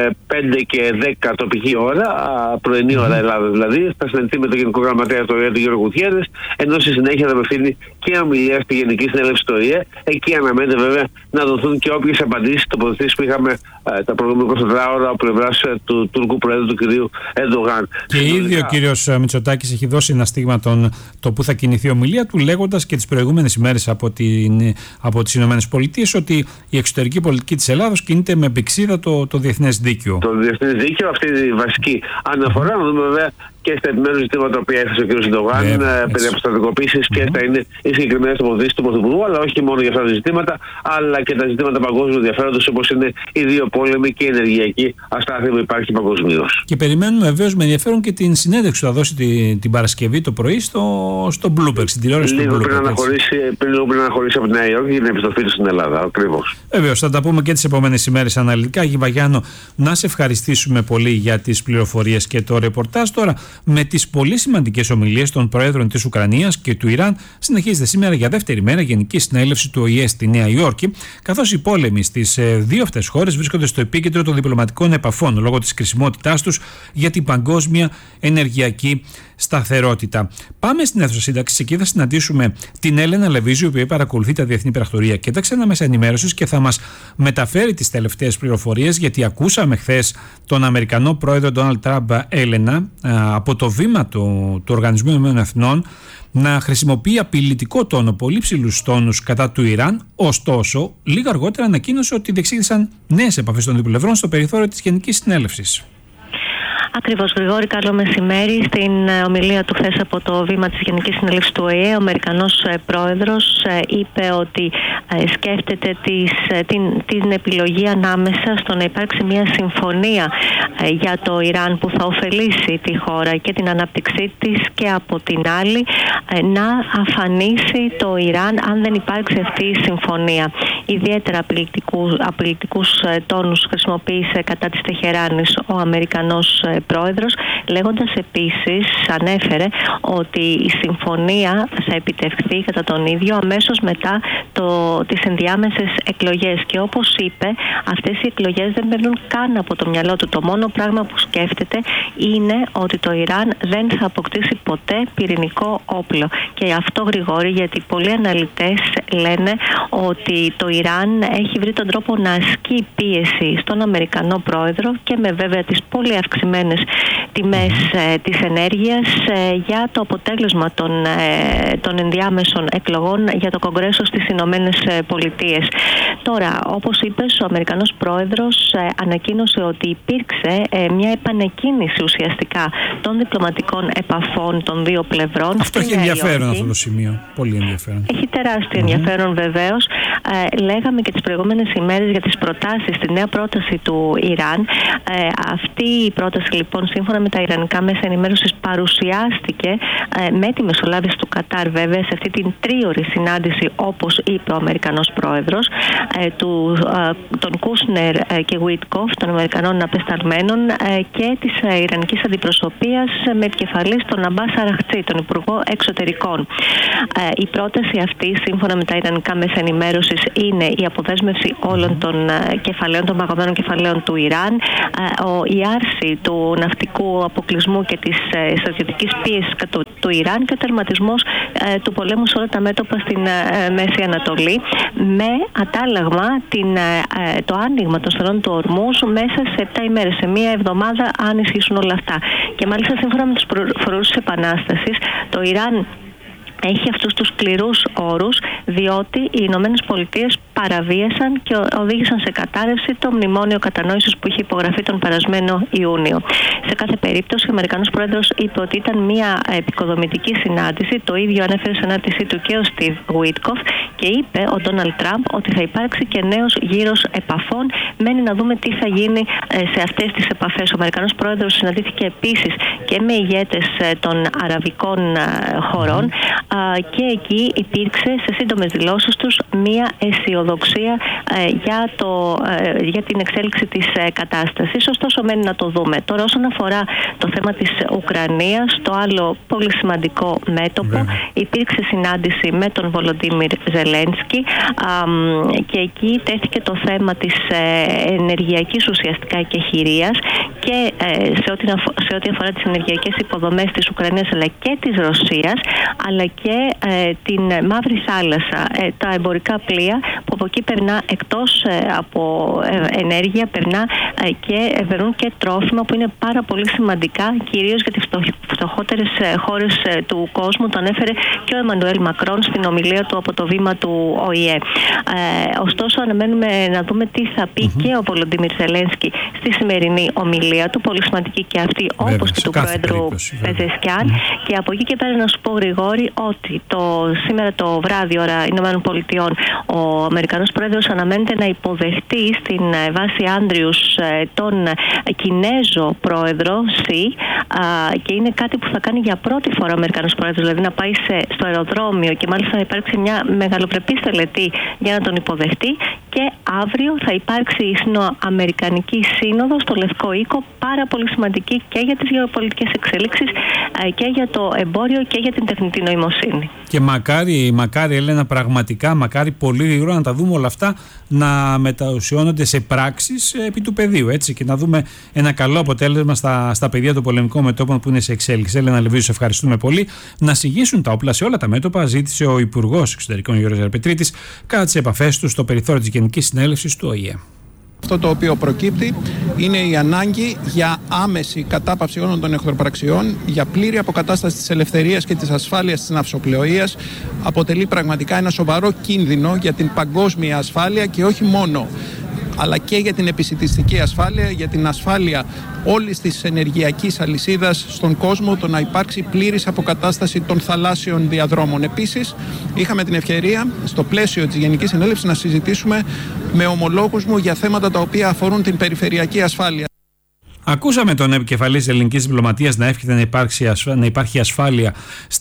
5 και 10 τοπική ώρα, πρωινή ώρα Ελλάδα δηλαδή, θα συναντηθεί με τον Γενικό Γραμματέα του ΟΗΕ, τον Γιώργο Γουτιέρες, ενώ στη συνέχεια θα απευθύνει και ομιλία στη Γενική Συνέλευση του ΟΗΕ. Εκεί αναμένεται βέβαια να δοθούν και όποιες απαντήσεις, τοποθετήσεις που είχαμε τα προηγούμενα 24 ώρα από πλευράς του Τούρκου Προέδρου, του κ. Ερντογάν. Και
ήδη ο κύριος Μητσοτάκης έχει δώσει ένα στίγμα το που θα κινηθεί η ομιλία του, λέγοντας και τις προηγούμενες ημέρες από τις ΗΠΑ ότι η εξωτερική πολιτική της Ελλάδος κινείται με πηξίδα το διεθνές δίκαιο.
Το διεθνές δίκαιο, αυτή είναι η βασική αναφορά. Να δούμε βέβαια και στα επιμέρους ζητήματα που έθεσε ο κ. Ερντογάν περί αποστρατικοποίησης και θα είναι οι συγκεκριμένες τοποθετήσεις του Πρωθυπουργού, αλλά όχι μόνο για αυτά τα ζητήματα, αλλά και τα ζητήματα παγκόσμιου ενδιαφέροντος, όπως είναι οι δύο πόλεμοι και η ενεργειακή αστάθεια που υπάρχει παγκοσμίως.
Και περιμένουμε βεβαίως με ενδιαφέρον και την συνέντευξη που θα δώσει την Παρασκευή το πρωί στο Bloomberg, στην τηλεόραση του Bloomberg.
Λίγο πριν αναχωρήσει από τη Νέα Υόρκη για την επιστροφή του στην Ελλάδα. Ακριβώς.
Βεβαίως, θα τα πούμε και τις επόμενες ημέρες αναλυτικά. Γιβαγιάννο, να σε ευχαριστήσουμε πολύ για τις πληροφορίες και το ρεπορτάζ. Τώρα, με τις πολύ σημαντικές ομιλίες των Προέδρων της Ουκρανίας και του Ιράν, συνεχίζεται σήμερα για δεύτερη μέρα Γενική Συνέλευση του ΟΗΕ στη Νέα Υόρκη, καθώς οι πόλεμοι στις δύο αυτές χώρες βρίσκονται στο επίκεντρο των διπλωματικών επαφών λόγω της κρισιμότητάς τους για την παγκόσμια ενεργειακή σταθερότητα. Πάμε στην αίθουσα σύνταξης. Εκεί θα συναντήσουμε την Έλενα Λεβίζου, η οποία παρακολουθεί τα διεθνή πρακτορία και τα ξένα μέσα ενημέρωσης και θα μας μεταφέρει τις τελευταίες πληροφορίες, γιατί ακούσαμε χθες τον Αμερικανό πρόεδρο Ντόναλντ Τραμπ, Έλενα, από το βήμα του Οργανισμού Ηνωμένων Εθνών να χρησιμοποιεί απειλητικό τόνο, πολύ ψηλούς τόνους κατά του Ιράν. Ωστόσο, λίγο αργότερα ανακοίνωσε ότι διεξήγησαν νέες επαφές των δύο πλευρών στο περιθώριο της Γενικής Συνέλευσης.
Ακριβώς, Γρηγόρη, καλό μεσημέρι. Στην ομιλία του χθες από το βήμα της Γενικής Συνέλευσης του ΟΗΕ, ο Αμερικανός πρόεδρος είπε ότι σκέφτεται την επιλογή ανάμεσα στο να υπάρξει μια συμφωνία για το Ιράν που θα ωφελήσει τη χώρα και την ανάπτυξή της, και από την άλλη να αφανίσει το Ιράν αν δεν υπάρξει αυτή η συμφωνία. Ιδιαίτερα απειλητικούς τόνους χρησιμοποίησε κατά της Τεχεράνης ο Αμερικανός πρόεδρος, λέγοντας επίσης, ανέφερε ότι η συμφωνία θα επιτευχθεί κατά τον ίδιο αμέσως μετά τις ενδιάμεσες εκλογές, και όπως είπε, αυτές οι εκλογές δεν περνούν καν από το μυαλό του. Το μόνο πράγμα που σκέφτεται είναι ότι το Ιράν δεν θα αποκτήσει ποτέ πυρηνικό όπλο. Και αυτό, Γρηγόρη, γιατί πολλοί αναλυτές λένε ότι το Ιράν έχει βρει τον τρόπο να ασκεί πίεση στον Αμερικανό πρόεδρο, και με βέβαια τις πολύ αυξημένες τιμές της ενέργειας, για το αποτέλεσμα των ενδιάμεσων εκλογών για το Κογκρέσο στις Ηνωμένες Πολιτείες. Τώρα, όπως είπες, ο Αμερικανός πρόεδρος ανακοίνωσε ότι υπήρξε μια επανεκκίνηση ουσιαστικά των διπλωματικών επαφών των δύο πλευρών.
Αυτό έχει ενδιαφέρον αυτό το σημείο. Πολύ ενδιαφέρον.
Έχει τεράστιο ενδιαφέρον βεβαίως. Λέγαμε και τις προηγούμενες ημέρες για τις προτάσεις, τη νέα πρόταση του Ιράν. Αυτή η πρόταση λοιπόν, σύμφωνα με τα ιρανικά μέσα ενημέρωσης, παρουσιάστηκε με τη μεσολάβηση του Κατάρ, βέβαια, σε αυτή την τρίωρη συνάντηση, όπως είπε ο Αμερικανός πρόεδρος, των Κούσνερ και Γουίτκοφ, των Αμερικανών απεσταλμένων, και της ιρανικής αντιπροσωπείας με επικεφαλής τον Αμπάς Αραχτσί, τον Υπουργό Εξωτερικών. Η πρόταση αυτή, σύμφωνα με τα ιρανικά μέσα ενημέρωσης, είναι η αποδέσμευση όλων των κεφαλαίων, των παγωμένων κεφαλαίων του Ιράν, η άρση του ναυτικού αποκλεισμού και της στρατιωτικής πίεσης του Ιράν και ο τερματισμός του πολέμου σε όλα τα μέτωπα στην Μέση Ανατολή, με αντάλλαγμα το άνοιγμα των στενών του Ορμούζ μέσα σε 7 ημέρες, σε μία εβδομάδα, αν ισχύσουν όλα αυτά. Και μάλιστα, σύμφωνα με τους προορούς της Επανάστασης, το Ιράν έχει αυτούς τους σκληρούς όρους, διότι οι Ηνωμένες Πολιτείες παραβίασαν και οδήγησαν σε κατάρρευση το μνημόνιο κατανόησης που είχε υπογραφεί τον περασμένο Ιούνιο. Σε κάθε περίπτωση, ο Αμερικανός πρόεδρος είπε ότι ήταν μια επικοδομητική συνάντηση. Το ίδιο ανέφερε σε ανάρτησή του και ο Στιβ Γουίτκοφ, και είπε ο Ντόναλντ Τραμπ ότι θα υπάρξει και νέος γύρος επαφών. Μένει να δούμε τι θα γίνει σε αυτές τις επαφές. Ο Αμερικανός πρόεδρος συναντήθηκε επίσης και με ηγέτες των αραβικών χωρών και εκεί υπήρξε σε σύντομες δηλώσεις τους μία αισιοδοξία για την εξέλιξη της κατάστασης. Ωστόσο μένει να το δούμε. Τώρα όσον αφορά το θέμα της Ουκρανίας, το άλλο πολύ σημαντικό μέτωπο, υπήρξε συνάντηση με τον Βολοντίμιρ Ζελένσκι και εκεί τέθηκε το θέμα της ενεργειακής ουσιαστικά εκεχηρίας και σε ό,τι αφορά τις ενεργειακές υποδομές της Ουκρανίας αλλά και της Ρωσίας, αλλά και την Μαύρη Θάλασσα, τα εμπορικά πλοία που από εκεί περνά εκτός από ενέργεια, περνούν και τρόφιμα που είναι πάρα πολύ σημαντικά, κυρίως για τις φτωχότερες χώρες του κόσμου. Το ανέφερε και ο Εμμανουέλ Μακρόν στην ομιλία του από το βήμα του ΟΗΕ. Ωστόσο, αναμένουμε να δούμε τι θα πει και ο Βολοντίμιρ Ζελένσκι στη σημερινή ομιλία του, πολύ σημαντική και αυτή, όπως και του Πρόεδρου Πεζεσκιάν. Και από εκεί και πέρα να σου πω, Γρηγόρη, ότι σήμερα το βράδυ, ώρα Ηνωμένων Πολιτειών, ο Αμερικανός Πρόεδρος αναμένεται να υποδεχτεί στην βάση Άντριους τον Κινέζο Πρόεδρο Σι, και είναι κάτι που θα κάνει για πρώτη φορά ο Αμερικανός Πρόεδρος, δηλαδή να πάει στο αεροδρόμιο και μάλιστα θα υπάρξει μια μεγαλοπρεπής τελετή για να τον υποδεχτεί. Και αύριο θα υπάρξει η Αμερικανική Σύνοδος στο Λευκό Οίκο, πάρα πολύ σημαντική και για τις γεωπολιτικές εξελίξεις και για το εμπόριο και για την τεχνητή νοημοσύνη.
Και μακάρι Έλενα, πραγματικά μακάρι πολύ γρήγορα να τα δούμε όλα αυτά να μεταουσιώνονται σε πράξεις επί του πεδίου, έτσι, και να δούμε ένα καλό αποτέλεσμα στα πεδία των πολεμικών μετώπων που είναι σε εξέλιξη. Έλενα Λεβίδου, σε ευχαριστούμε πολύ. Να συγγύσουν τα όπλα σε όλα τα μέτωπα, ζήτησε ο Υπουργός Εξωτερικών Γιώργος Ζαρπετρίτης κατά τις επαφές του στο περιθώριο της Γενικής Συνέλευσης του ΟΗΕ.
Αυτό το οποίο προκύπτει είναι η ανάγκη για άμεση κατάπαυση όλων των εχθροπραξιών, για πλήρη αποκατάσταση της ελευθερίας και της ασφάλειας της ναυσοπλοείας. Αποτελεί πραγματικά ένα σοβαρό κίνδυνο για την παγκόσμια ασφάλεια και όχι μόνο, αλλά και για την επισιτιστική ασφάλεια, για την ασφάλεια όλης της ενεργειακής αλυσίδας στον κόσμο, το να υπάρξει πλήρης αποκατάσταση των θαλάσσιων διαδρόμων. Επίσης, είχαμε την ευκαιρία στο πλαίσιο της Γενικής Συνέλευσης να συζητήσουμε με ομολόγους μου για θέματα τα οποία αφορούν την περιφερειακή ασφάλεια.
Ακούσαμε τον επικεφαλής ελληνικής διπλωματίας να εύχεται να υπάρχει ασφάλεια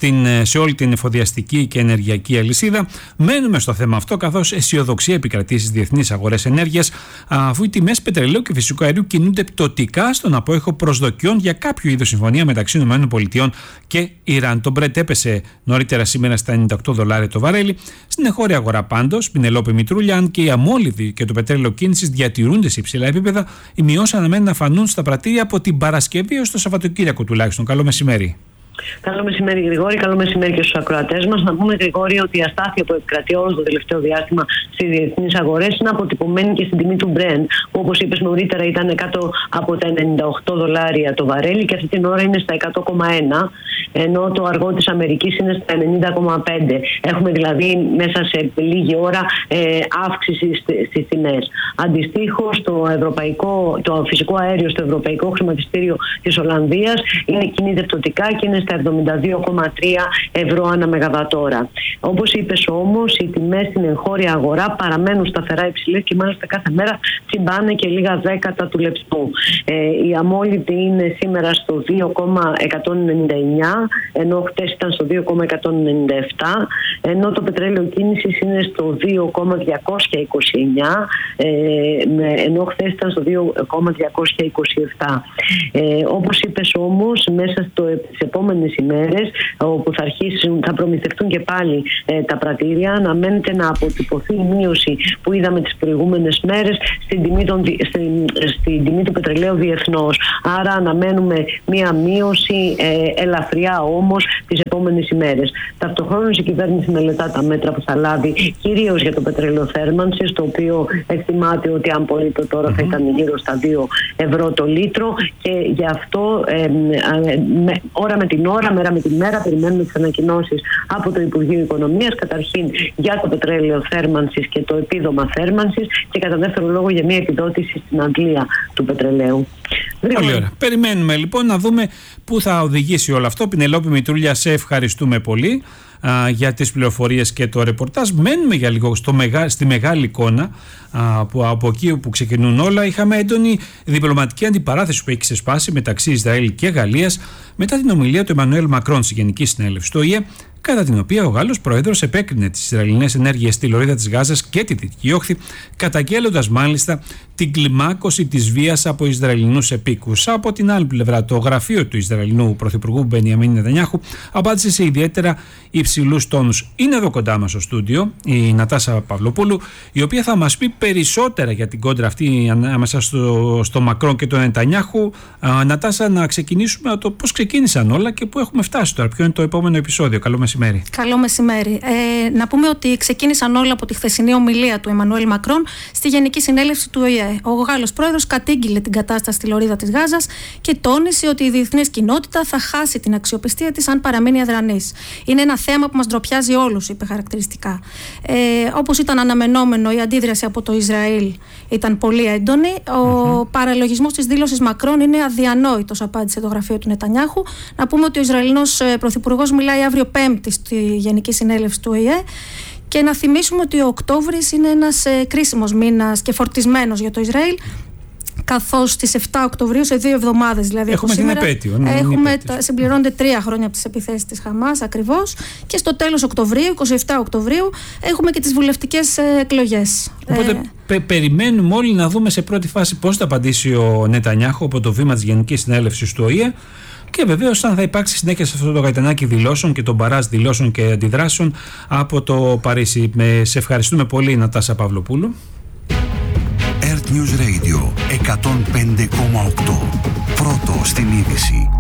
σε όλη την εφοδιαστική και ενεργειακή αλυσίδα. Μένουμε στο θέμα αυτό, καθώς αισιοδοξία επικρατεί στις διεθνείς αγορές ενέργειας, αφού οι τιμές πετρελαίου και φυσικού αερίου κινούνται πτωτικά στον απόϊχο προσδοκιών για κάποιο είδος συμφωνία μεταξύ ΗΠΑ και Ιράν. Το Brent έπεσε νωρίτερα σήμερα στα $98 το βαρέλι. Στην εγχώρια αγορά πάντως, Πινελόπη Μητρούλια, αν και οι αμόλυβοι και το πετρέλαιο κίνησης διατηρούνται σε υψηλά επίπεδα, οι μειώσεις αναμένουν να φανούν στα πρατήρια από την Παρασκευή ως το Σαββατοκύριακο τουλάχιστον. Καλό μεσημέρι.
Καλό μεσημέρι, Γρηγόρη. Καλό μεσημέρι και στους ακροατές μας. Να πούμε, Γρηγόρη, ότι η αστάθεια που επικρατεί όλο το τελευταίο διάστημα στις διεθνείς αγορές είναι αποτυπωμένη και στην τιμή του Brent, που όπως είπες νωρίτερα ήταν κάτω από τα $98 το βαρέλι και αυτή την ώρα είναι στα 100,1, ενώ το αργό της Αμερικής είναι στα 90,5. Έχουμε δηλαδή μέσα σε λίγη ώρα αύξηση στις τιμές. Αντιστοίχως, το φυσικό αέριο στο Ευρωπαϊκό Χρηματιστήριο της Ολλανδίας κινείται πτωτικά και είναι στα 72,3 ευρώ ανά μεγαβατόρα. Όπως είπες όμως, οι τιμές στην εγχώρια αγορά παραμένουν σταθερά υψηλές και μάλιστα κάθε μέρα τσιμπάνε και λίγα δέκατα του λεπτού. Η αμόλυβη είναι σήμερα στο 2,199, ενώ χτες ήταν στο 2,197, ενώ το πετρέλαιο κίνησης είναι στο 2,229, ενώ χτες ήταν στο 2,227. Όπως είπες όμως, μέσα στις επόμενες ημέρες, όπου θα προμηθευτούν και πάλι τα πρατήρια, αναμένεται να αποτυπωθεί η μείωση που είδαμε τις προηγούμενες μέρες στην τιμή του πετρελαίου διεθνώς. Άρα αναμένουμε μία μείωση ελαφριά όμως τις επόμενες ημέρες. Ταυτοχρόνως η κυβέρνηση μελετά τα μέτρα που θα λάβει, κυρίως για το πετρέλαιο θέρμανσης, το οποίο εκτιμάται ότι αν πολύ το τώρα θα ήταν γύρω στα 2 ευρώ το λίτρο, και γι' αυτό ώρα με την ώρα, μέρα με την μέρα, περιμένουμε τις ανακοινώσεις από το Υπουργείο Οικονομίας, καταρχήν για το πετρέλαιο θέρμανσης και το επίδομα θέρμανσης, και κατά δεύτερο λόγο για μια επιδότηση στην αντλία του πετρελαίου.
Πολύ ωραία. Περιμένουμε λοιπόν να δούμε πού θα οδηγήσει όλο αυτό. Πινελόπη Μητρούλια, σε ευχαριστώ. ευχαριστούμε πολύ για τις πληροφορίες και το ρεπορτάζ. Μένουμε για λίγο στη μεγάλη εικόνα, που από εκεί που ξεκινούν όλα. Είχαμε έντονη διπλωματική αντιπαράθεση που έχει ξεσπάσει μεταξύ Ισραήλ και Γαλλίας μετά την ομιλία του Εμμανουέλ Μακρόν στη Γενική Συνέλευση του ΟΗΕ, κατά την οποία ο Γάλλος πρόεδρος επέκρινε τις Ισραηλινές ενέργειες στη λωρίδα της Γάζας και τη Δυτική Όχθη, καταγγέλλοντας μάλιστα την κλιμάκωση της βίας από Ισραηλινούς επίκους. Από την άλλη πλευρά, το γραφείο του Ισραηλινού Πρωθυπουργού Μπενιαμίν Νετανιάχου απάντησε σε ιδιαίτερα υψηλούς τόνους. Είναι εδώ κοντά μας στο στούντιο η Νατάσα Παυλοπούλου, η οποία θα μας πει περισσότερα για την κόντρα αυτή ανάμεσα στο Μακρόν και τον Νετανιάχου. Νατάσα, να ξεκινήσουμε από το πώς ξεκίνησαν όλα και πού έχουμε φτάσει τώρα. Ποιο είναι το επόμενο επεισόδιο. Καλό μεσημέρι.
Καλό μεσημέρι. Να πούμε ότι ξεκίνησαν όλα από τη χθεσινή ομιλία του Εμμανουέλ Μακρόν στη Γενική Συνέλευση του ΟΗΕ. Ο Γάλλος πρόεδρος κατήγγειλε την κατάσταση στη λωρίδα της Γάζας και τόνισε ότι η διεθνής κοινότητα θα χάσει την αξιοπιστία της αν παραμείνει αδρανής. Είναι ένα θέμα που μας ντροπιάζει όλους, είπε χαρακτηριστικά. Όπως ήταν αναμενόμενο, η αντίδραση από το Ισραήλ ήταν πολύ έντονη. Ο παραλογισμός της δήλωσης Μακρόν είναι αδιανόητος, απάντησε το γραφείο του Νετανιάχου. Να πούμε ότι ο Ισραηλινός πρωθυπουργός μιλάει αύριο Πέμπτη στη Γενική Συνέλευση του ΟΗΕ. Και να θυμίσουμε ότι ο Οκτώβρης είναι ένας κρίσιμος μήνας και φορτισμένος για το Ισραήλ, καθώς στις 7 Οκτωβρίου, σε 2 εβδομάδες δηλαδή
έχουμε
από σήμερα,
την επέτειο.
Συμπληρώνονται 3 χρόνια από τις επιθέσεις της Χαμάς ακριβώς, και στο τέλος Οκτωβρίου, 27 Οκτωβρίου, έχουμε και τις βουλευτικές εκλογές.
Οπότε περιμένουμε όλοι να δούμε σε πρώτη φάση πώς θα απαντήσει ο Νετανιάχου από το βήμα της Γενικής Συνέλευσης του ΟΗΕ. Και βεβαίως αν θα υπάρξει συνέχεια σε αυτό το γαϊτανάκι δηλώσεων και τον μπαράζ δηλώσεων και αντιδράσεων από το Παρίσι. Σε ευχαριστούμε πολύ, Νατάσα Παυλοπούλου.
Earth News Radio 105,8. Πρώτο στην είδηση.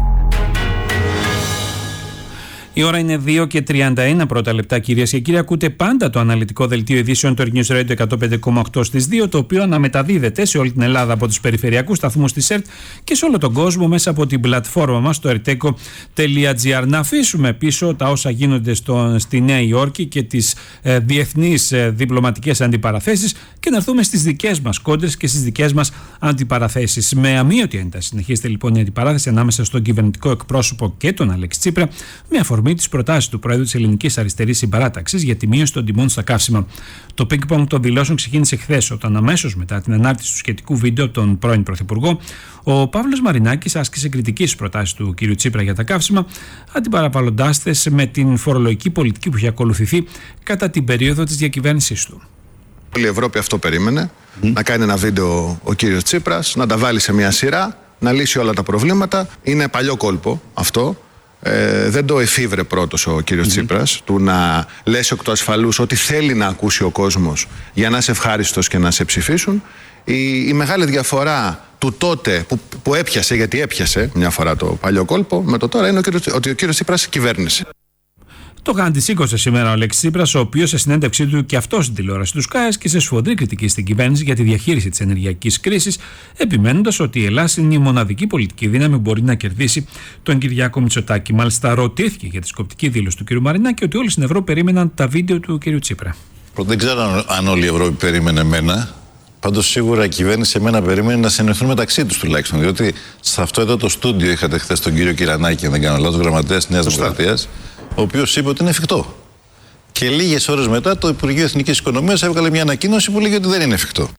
Η ώρα είναι 2 και 31 πρώτα λεπτά, κυρίες και κύριοι. Ακούτε πάντα το αναλυτικό δελτίο ειδήσεων του Earth News Radio 105,8 στις 2, το οποίο αναμεταδίδεται σε όλη την Ελλάδα από τους περιφερειακούς σταθμούς της ΕΡΤ και σε όλο τον κόσμο μέσα από την πλατφόρμα μας, το erteco.gr. Να αφήσουμε πίσω τα όσα γίνονται στη Νέα Υόρκη και τις διεθνείς διπλωματικές αντιπαραθέσεις και να έρθουμε στις δικές μας κόντρες και στις δικές μας αντιπαραθέσεις. Με αμείωτη ένταση συνεχίζεται λοιπόν η αντιπαράθεση ανάμεσα στον κυβερνητικό εκπρόσωπο και τον Αλέξη Τσίπρα, με αφορμή τις προτάσεις του Προέδρου της Ελληνικής Αριστερής Συμπαράταξης για τη μείωση των τιμών στα καύσιμα. Το πινκ-πονγκ των δηλώσεων ξεκίνησε χθες, όταν αμέσως μετά την ανάρτηση του σχετικού βίντεο από τον πρώην Πρωθυπουργό, ο Παύλος Μαρινάκης άσκησε κριτική στις προτάσεις του κ. Τσίπρα για τα καύσιμα, αντιπαραβαλλοντάς τες με την φορολογική πολιτική που είχε ακολουθεί κατά την περίοδο της διακυβέρνησής του.
Όλη η Ευρώπη αυτό περίμενε, να κάνει ένα βίντεο ο κύριος Τσίπρας, να τα βάλει σε μια σειρά, να λύσει όλα τα προβλήματα. Είναι παλιό κόλπο αυτό. Δεν το εφήβρε πρώτος ο κύριος Τσίπρας, του να λες εκ του ασφαλούς ότι θέλει να ακούσει ο κόσμος για να είσαι ευχάριστος και να σε ψηφίσουν. Η μεγάλη διαφορά του τότε που έπιασε, γιατί έπιασε μια φορά το παλιό κόλπο, με το τώρα είναι ότι ο κύριος Τσίπρας κυβέρνησε.
Το αντισήκωσε σήμερα ο Αλέξης Τσίπρας, ο οποίος σε συνέντευξή του και αυτό στην τηλεόραση του ΣΚΑΕΣ και σε σφοδρή κριτική στην κυβέρνηση για τη διαχείριση της ενεργειακής κρίσης, επιμένοντας ότι η Ελλάδα είναι η μοναδική πολιτική δύναμη που μπορεί να κερδίσει τον Κυριάκο Μητσοτάκη. Μάλιστα, ρωτήθηκε για τη σκοπτική δήλωση του κ. Μαρινάκη ότι όλοι στην Ευρώπη περίμεναν τα βίντεο του κ. Τσίπρα.
Δεν ξέρω αν όλη η Ευρώπη περίμενε εμένα. Πάντως σίγουρα η κυβέρνηση εμένα περίμενε να συνεχθούν μεταξύ τους τουλάχιστον. Διότι σε αυτό εδώ το στούντιο είχατε χθες τον κύριο Κυρανάκη, αν δεν κάνω λάθος, γραμματέας της Νέας Δημοκρατίας, ο οποίος είπε ότι είναι εφικτό. Και λίγες ώρες μετά το Υπουργείο Εθνικής Οικονομίας έβγαλε μια ανακοίνωση που λέγει ότι δεν είναι εφικτό.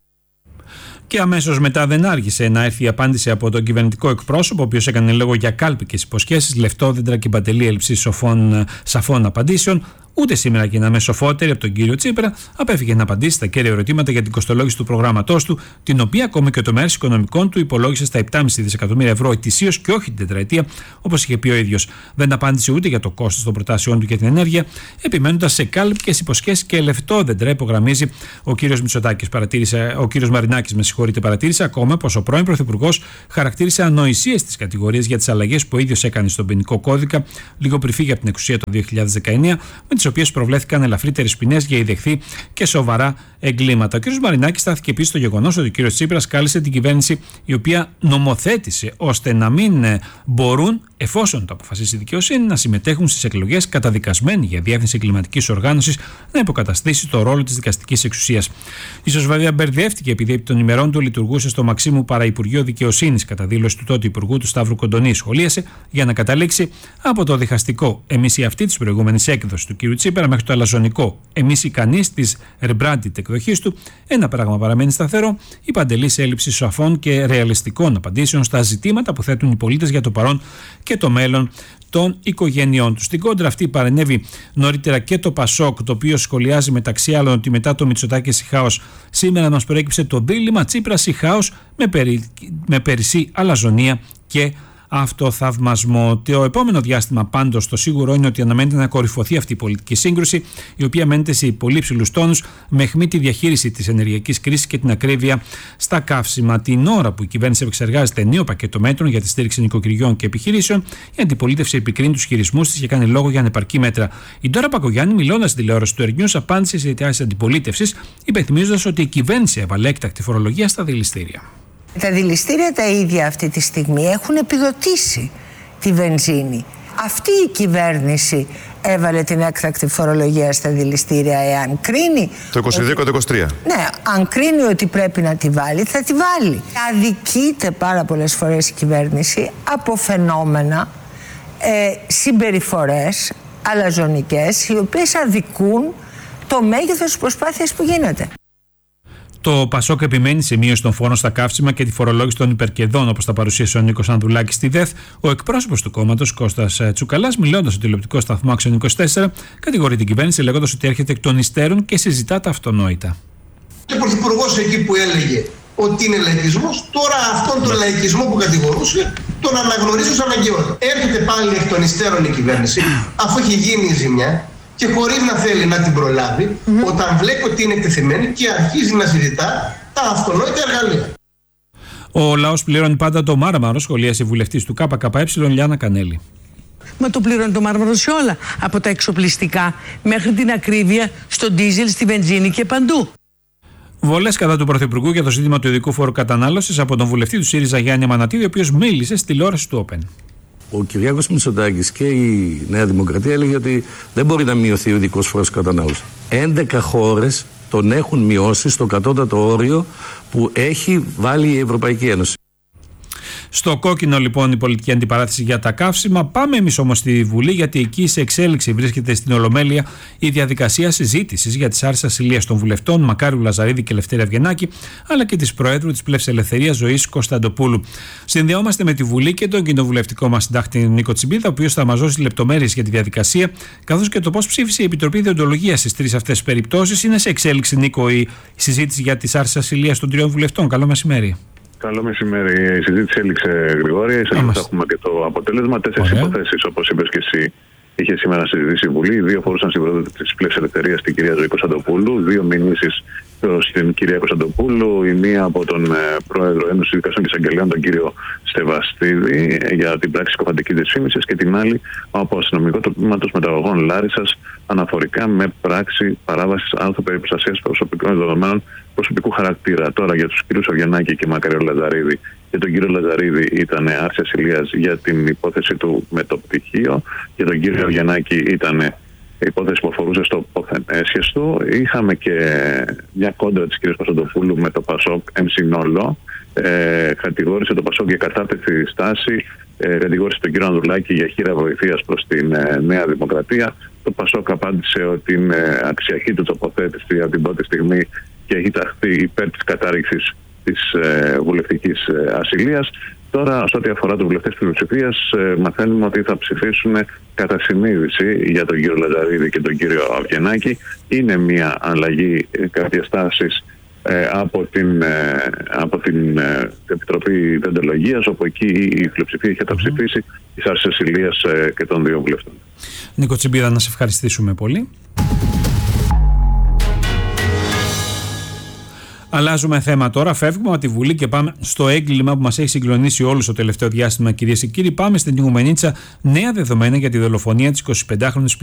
Και αμέσως μετά δεν άργησε να έρθει η απάντηση από τον κυβερνητικό εκπρόσωπο, ο οποίος έκανε λόγο για κάλπικες υποσχέσεις, λεφτόδεντρα και παντελή έλλειψη σαφών απαντήσεων. Ούτε σήμερα και να μεσοφότερη από τον κύριο Τσίπρα απέφυγε να απαντήσει στα κέρια ερωτήματα για την κοστολόγηση του προγράμματός του, την οποία ακόμη και ο τομέας οικονομικών του υπολόγισε στα 7,5 δισεκατομμύρια ευρώ ετησίως και όχι την τετραετία, όπως είχε πει ο ίδιος. Δεν απάντησε ούτε για το κόστος των προτάσεών του για την ενέργεια, επιμένοντας σε κάλπικες υποσχέσεις και λεφτόδεντρα, υπογραμμίζει ο κύριος Μητσοτάκης. Ο κύριος Μαρινάκης, παρατήρησε ακόμα πως ο πρώην Πρωθυπουργός χαρακτήρισε ανοησίες στις κατηγορίες για τις αλλαγές που ο ίδιος έκανε στον ποινικό κώδικα λίγο πριν φύγει από την εξουσία το 2019, με τις οποίες προβλέφθηκαν ελαφρύτερες ποινές για ιδεχθή και σοβαρά εγκλήματα. Ο κ. Μαρινάκης στάθηκε επίσης στο γεγονός ότι ο κ. Τσίπρας κάλεσε την κυβέρνηση, η οποία νομοθέτησε ώστε να μην μπορούν εφόσον το αποφασίσει η δικαιοσύνη, να συμμετέχουν στις εκλογές καταδικασμένοι για διεύθυνση εγκληματικής οργάνωσης να υποκαταστήσει το ρόλο της δικαστικής εξουσίας. Ίσως βέβαια μπερδεύτηκε επειδή επί των ημερών του λειτουργούσε στο Μαξίμου Παραυπουργείο Δικαιοσύνης, κατά δήλωση του τότε Υπουργού του Σταύρου Κοντονή. Σχολίασε για να καταλήξει από το διχαστικό εμείς οι αυτοί της προηγούμενης έκδοσης του κ. Τσίπρα μέχρι το αλαζονικό εμείς οι κανείς της rebranded εκδοχής του. Ένα πράγμα παραμένει σταθερό: η παντελής έλλειψη σαφών και ρεαλιστικών απαντήσεων στα ζητήματα που θέτουν οι πολίτες για το παρόν και το μέλλον των οικογενειών τους. Στην κόντρα αυτή παρενέβη νωρίτερα και το Πασόκ, το οποίο σχολιάζει μεταξύ άλλων ότι μετά το Μητσοτάκη ησυχάος σήμερα μας προέκυψε το δίλημμα Τσίπρας ησυχάος με περισσή αλαζονία και αυτοθαυμασμό. Το επόμενο διάστημα πάντως το σίγουρο είναι ότι αναμένεται να κορυφωθεί αυτή η πολιτική σύγκρουση, η οποία μένεται σε πολύ ψηλούς τόνους με αιχμή τη διαχείριση της ενεργειακής κρίσης και την ακρίβεια στα καύσιμα. Την ώρα που η κυβέρνηση επεξεργάζεται νέο πακέτο μέτρων για τη στήριξη νοικοκυριών και επιχειρήσεων, η αντιπολίτευση επικρίνει τους χειρισμούς της και κάνει λόγο για ανεπαρκή μέτρα. Η Ντόρα Πακογιάννη, μιλώντας στην τηλεόραση του News, απάντησε σε αιτιάσεις της αντιπολίτευσης, υπενθυμίζοντας ότι η κυβέρνηση έβαλε έκτακτη φορολογία στα δηληστήρια.
Τα δηληστήρια τα ίδια αυτή τη στιγμή έχουν επιδοτήσει τη βενζίνη. Αυτή η κυβέρνηση έβαλε την έκτακτη φορολογία στα δηληστήρια. Εάν κρίνει
το 22 και το 23.
Ναι, αν κρίνει ότι πρέπει να τη βάλει, θα τη βάλει. Αδικείται πάρα πολλές φορές η κυβέρνηση από φαινόμενα, συμπεριφορές αλαζονικές, οι οποίες αδικούν το μέγεθος της προσπάθειας που γίνεται.
Το Πασόκ επιμένει σε μείωση των φόρων στα καύσιμα και τη φορολόγηση των υπερκερδών, όπως τα παρουσίασε ο Νίκος Ανδρουλάκης στη ΔΕΘ. Ο εκπρόσωπος του κόμματος, Κώστας Τσουκαλάς, μιλώντας στο τηλεοπτικό σταθμό Άξιον 24, κατηγορεί την κυβέρνηση λέγοντας ότι έρχεται εκ των υστέρων και συζητά τα αυτονόητα.
Και ο Πρωθυπουργός εκεί που έλεγε ότι είναι λαϊκισμός, τώρα αυτόν τον λαϊκισμό που κατηγορούσε τον αναγνωρίζει ως αναγκαιότητα. Έρχεται πάλι εκ των υστέρων η κυβέρνηση, αφού έχει γίνει η ζημιά, και χωρίς να θέλει να την προλάβει, όταν βλέπει ότι είναι εκτεθειμένη και αρχίζει να συζητά τα αυτονόητα εργαλεία.
Ο λαός πληρώνει πάντα το μάρμαρο, σχολίασε η βουλευτής του ΚΚΕ Λιάννα Κανέλη.
Μα το πληρώνει το μάρμαρο σε όλα, από τα εξοπλιστικά μέχρι την ακρίβεια στο ντίζελ, στη βενζίνη και παντού.
Βολές κατά του Πρωθυπουργού για το ζήτημα του ειδικού φόρου κατανάλωσης από τον βουλευτή του ΣΥΡΙΖΑ Γιάννη Αμανατίδη, ο οποίος μίλησε στη τηλεόραση του Open.
Ο Κυριάκος Μητσοτάκης και η Νέα Δημοκρατία έλεγε ότι δεν μπορεί να μειωθεί ο ειδικός φόρος κατανάλωσης. 11 χώρες τον έχουν μειώσει στο κατώτατο όριο που έχει βάλει η Ευρωπαϊκή Ένωση.
Στο κόκκινο λοιπόν η πολιτική αντιπαράθεση για τα καύσιμα. Πάμε εμείς όμως στη Βουλή, γιατί εκεί σε εξέλιξη βρίσκεται στην Ολομέλεια η διαδικασία συζήτησης για τις άρσεις ασυλίας των βουλευτών Μακάριου Λαζαρίδη και Λευτέρη Αυγενάκη, αλλά και της Προέδρου της Πλεύσης Ελευθερίας Ζωής Κωνσταντοπούλου. Συνδεόμαστε με τη Βουλή και τον κοινοβουλευτικό μας συντάκτη Νίκο Τσιμπίδα, ο οποίος θα μας δώσει λεπτομέρειες για τη διαδικασία, καθώς και το πώς ψήφισε η Επιτροπή Διοντολογίας στις τρεις αυτές περιπτώσεις. Είναι σε εξέλιξη, Νίκο, η συζήτηση για τις άρσεις ασυλίας των τριών βουλευτών. Καλό μεσημέρι.
Καλό μεσημέρι. Η συζήτηση έληξε γρηγόρια. Ίσως έχουμε και το αποτέλεσμα. 4 υποθέσεις, όπως είπες και εσύ, είχε σήμερα συζητήσει η Βουλή. 2 αφορούσαν στην Προέδρου της Πλεύσης Ελευθερίας, την κυρία Ζωή Κωνσταντοπούλου. 2 μηνύσεις στην κυρία Κωνσταντοπούλου. Η μία από τον Πρόεδρο Ένωσης Δικαστών και Εισαγγελέων, τον κύριο Στεβαστίδη, για την πράξη συκοφαντικής δυσφήμισης. Και την άλλη από αστυνομικό τμήματος μεταγωγών Λάρισσας, αναφορικά με πράξη παράβασης άρθρου περί προστασίας προσωπικών δεδομένων προσωπικού χαρακτήρα. Τώρα για τους κύριους Αυγενάκη και Μακάριο Λαζαρίδη. Για τον κύριο Λαζαρίδη ήταν άρση ασυλίας για την υπόθεση του με το πτυχίο. Για τον κύριο Αυγενάκη ήταν υπόθεση που αφορούσε στο πόθεν έσχεστο. Είχαμε και μια κόντρα της κυρίας Κωνσταντοπούλου με το Πασόκ εν συνόλο. Κατηγόρησε το Πασόκ για κατάπτυστη στάση. Κατηγόρησε τον κύριο Ανδρουλάκη για χείρα βοηθείας προς την Νέα Δημοκρατία. Το Πασόκ απάντησε ότι είναι αξιακή του τοποθέτηση από την πρώτη στιγμή και έχει ταχθεί υπέρ της κατάρριξης της βουλευτικής ασυλίας. Τώρα, σε ό,τι αφορά τους βουλευτές πλειοψηφίας, μαθαίνουμε ότι θα ψηφίσουν κατά συνείδηση για τον κύριο Λαζαρίδη και τον κύριο Αυγενάκη. Είναι μια αλλαγή κάποιες τάσεις από την Επιτροπή Διοντολογίας, όπου εκεί η πλειοψηφία είχε ψηφίσει τις άρσεις ασυλίας και των 2 βουλευτών.
Νίκο Τσιμπίδα, να σε ευχαριστήσουμε πολύ. Αλλάζουμε θέμα τώρα. Φεύγουμε από τη Βουλή και πάμε στο έγκλημα που μας έχει συγκλονίσει όλους το τελευταίο διάστημα, κυρίες και κύριοι. Πάμε στην Ιγουμενίτσα. Νέα δεδομένα για τη δολοφονία της 25χρονης